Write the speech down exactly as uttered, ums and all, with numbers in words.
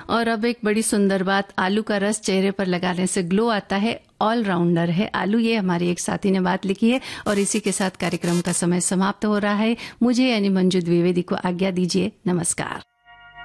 और अब एक बड़ी सुंदर बात, आलू का रस चेहरे पर लगाने से ग्लो आता है, ऑलराउंडर है आलू, ये हमारी एक साथी ने बात लिखी है। और इसी के साथ कार्यक्रम का समय समाप्त हो रहा है। मुझे यानी मंजू द्विवेदी को आज्ञा दीजिए। नमस्कार।